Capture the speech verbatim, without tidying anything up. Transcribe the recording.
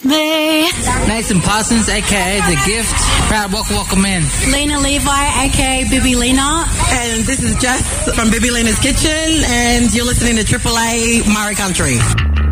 me. Nathan Parsons, a k a. The Gift. Proud welcome, welcome in. Lena Levi, a k a. Bibi Lena. And this is Jess from Bibi Lena's Kitchen, and you're listening to Triple A Murray Country.